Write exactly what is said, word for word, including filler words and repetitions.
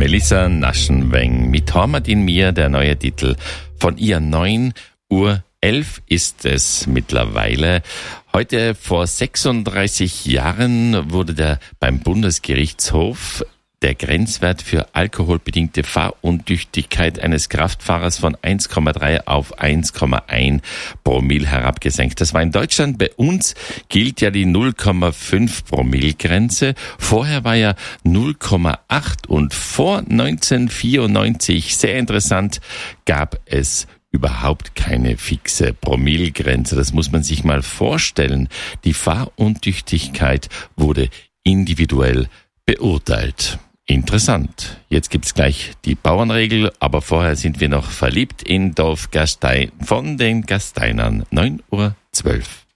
Melissa Naschenweng mit Heimat in mir, der neue Titel von ihr. neun Uhr elf ist es mittlerweile. Heute vor sechsunddreißig Jahren wurde der beim Bundesgerichtshof der Grenzwert für alkoholbedingte Fahruntüchtigkeit eines Kraftfahrers von eins Komma drei auf eins Komma eins Promille herabgesenkt. Das war in Deutschland. Bei uns gilt ja die null Komma fünf Promille Grenze. Vorher war ja null Komma acht und vor neunzehnhundertvierundneunzig, sehr interessant, gab es überhaupt keine fixe Promillegrenze. Das muss man sich mal vorstellen. Die Fahruntüchtigkeit wurde individuell beurteilt. Interessant. Jetzt gibt's gleich die Bauernregel, aber vorher sind wir noch verliebt in Dorf Gastein von den Gasteinern. neun Uhr zwölf.